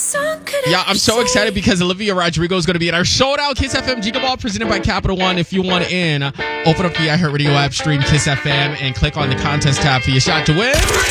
Yeah, I'm so excited because Olivia Rodrigo is going to be in our showdown. Kiss FM Giga Ball presented by Capital One. If you want in, open up the iHeartRadio app, stream Kiss FM, and click on the contest tab for your shot to win.